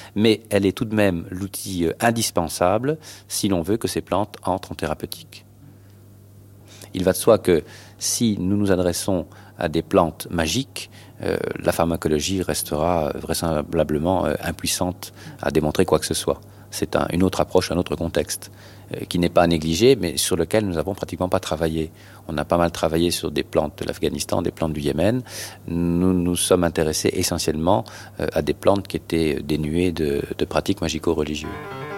mais elle est tout de même l'outil indispensable si l'on veut que ces plantes entrent en thérapeutique. Il va de soi que si nous nous adressons à des plantes magiques, la pharmacologie restera vraisemblablement impuissante à démontrer quoi que ce soit. C'est une autre approche, un autre contexte, qui n'est pas à négliger, mais sur lequel nous n'avons pratiquement pas travaillé. On a pas mal travaillé sur des plantes de l'Afghanistan, des plantes du Yémen. Nous nous sommes intéressés essentiellement à des plantes qui étaient dénuées de pratiques magico-religieuses.